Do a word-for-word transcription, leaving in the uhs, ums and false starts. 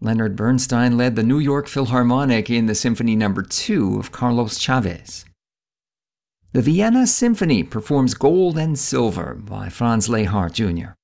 Leonard Bernstein led the New York Philharmonic in the Symphony Number two of Carlos Chavez. The Vienna Symphony performs Gold and Silver by Franz Lehart Junior